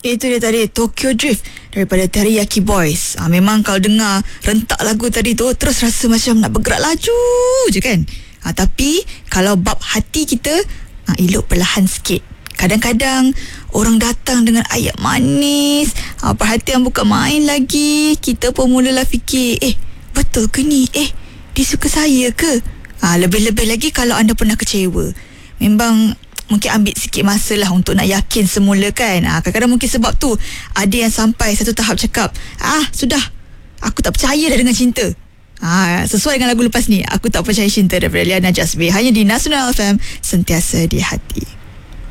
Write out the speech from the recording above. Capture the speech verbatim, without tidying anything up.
Itu dia tadi, Tokyo Drift daripada Teriyaki Boys. ha, Memang kalau dengar rentak lagu tadi tu, terus rasa macam nak bergerak laju je kan. ha, Tapi kalau bab hati kita, ha, elok perlahan sikit. Kadang-kadang orang datang dengan ayat manis, ha, perhatian bukan main lagi. Kita pun mulalah fikir, Eh betul ke ni? Eh dia suka saya ke? ha, Lebih-lebih lagi kalau anda pernah kecewa. Memang mungkin ambil sikit masa lah untuk nak yakin semula kan. ha, Kadang-kadang mungkin sebab tu ada yang sampai satu tahap cakap, Ah sudah, aku tak percaya dah dengan cinta. ha, Sesuai dengan lagu lepas ni, Aku Tak Percaya Cinta daripada Liana Jasmine, hanya di Nasional F M, sentiasa di hati.